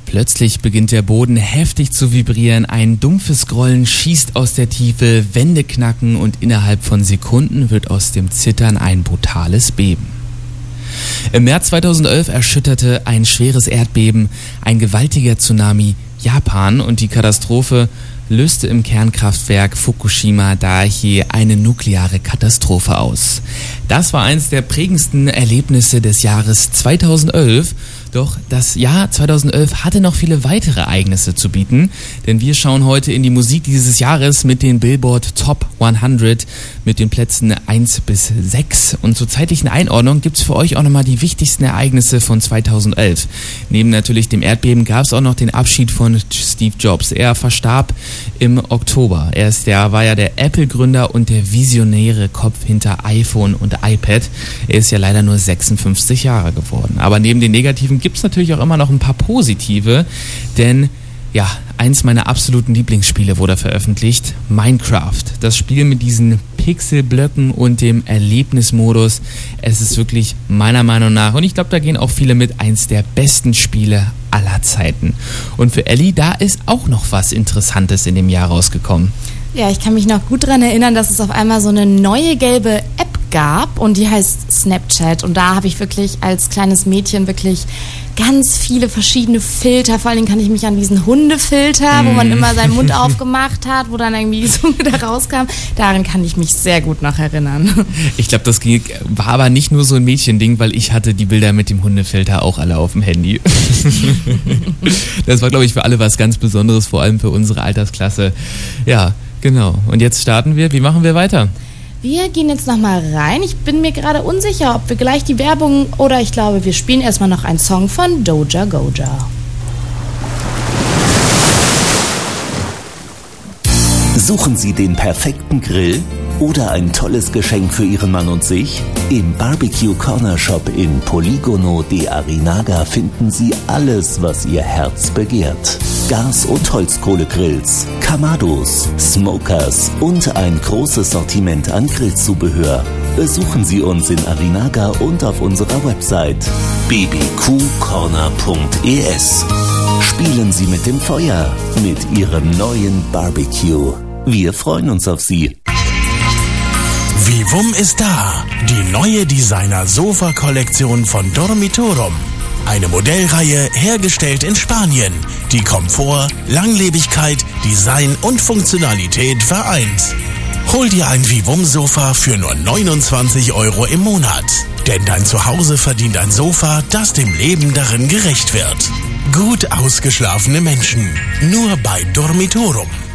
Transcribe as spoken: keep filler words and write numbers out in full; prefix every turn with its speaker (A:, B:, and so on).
A: Plötzlich beginnt der Boden heftig zu vibrieren, ein dumpfes Grollen schießt aus der Tiefe, Wände knacken und innerhalb von Sekunden wird aus dem Zittern ein brutales Beben. Im März zweitausendelf erschütterte ein schweres Erdbeben, ein gewaltiger Tsunami Japan und die Katastrophe löste im Kernkraftwerk Fukushima Daiichi eine nukleare Katastrophe aus. Das war eines der prägendsten Erlebnisse des Jahres zweitausendelf. Doch das Jahr zweitausendelf hatte noch viele weitere Ereignisse zu bieten, denn wir schauen heute in die Musik dieses Jahres mit den Billboard Top hundert mit den Plätzen eins bis sechs. Und zur zeitlichen Einordnung gibt's für euch auch nochmal die wichtigsten Ereignisse von zweitausendelf. Neben natürlich dem Erdbeben gab es auch noch den Abschied von Steve Jobs. Er verstarb im Oktober. Er ist der, war ja der Apple-Gründer und der visionäre Kopf hinter iPhone und iPad. Er ist ja leider nur sechsundfünfzig Jahre geworden. Aber neben den negativen gibt es natürlich auch immer noch ein paar positive, denn ja, eins meiner absoluten Lieblingsspiele wurde veröffentlicht, Minecraft. Das Spiel mit diesen Pixelblöcken und dem Erlebnismodus, es ist wirklich meiner Meinung nach, und ich glaube, da gehen auch viele mit, eins der besten Spiele aller Zeiten. Und für Elli, da ist auch noch was Interessantes in dem Jahr rausgekommen.
B: Ja, ich kann mich noch gut daran erinnern, dass es auf einmal so eine neue gelbe App gab und die heißt Snapchat und da habe ich wirklich als kleines Mädchen wirklich ganz viele verschiedene Filter, vor allen Dingen kann ich mich an diesen Hundefilter, mm. wo man immer seinen Mund aufgemacht hat, wo dann irgendwie die Zunge da rauskam, daran kann ich mich sehr gut noch erinnern.
A: Ich glaube, das war aber nicht nur so ein Mädchending, weil ich hatte die Bilder mit dem Hundefilter auch alle auf dem Handy. Das war, glaube ich, für alle was ganz Besonderes, vor allem für unsere Altersklasse. Ja, genau. Und jetzt starten wir. Wie machen wir weiter?
B: Wir gehen jetzt nochmal rein. Ich bin mir gerade unsicher, ob wir gleich die Werbung oder ich glaube, wir spielen erstmal noch einen Song von Doja Goja.
C: Suchen Sie den perfekten Grill oder ein tolles Geschenk für Ihren Mann und sich? Im Barbecue Corner Shop in Poligono de Arinaga finden Sie alles, was Ihr Herz begehrt. Gas- und Holzkohlegrills, Kamados, Smokers und ein großes Sortiment an Grillzubehör. Besuchen Sie uns in Arinaga und auf unserer Website b b q corner punkt e s. Spielen Sie mit dem Feuer mit Ihrem neuen Barbecue. Wir freuen uns auf Sie.
D: Vivum ist da, die neue Designer-Sofa-Kollektion von Dormitorum. Eine Modellreihe hergestellt in Spanien, die Komfort, Langlebigkeit, Design und Funktionalität vereint. Hol dir ein Vivum-Sofa für nur neunundzwanzig Euro im Monat. Denn dein Zuhause verdient ein Sofa, das dem Leben darin gerecht wird. Gut ausgeschlafene Menschen, nur bei Dormitorum.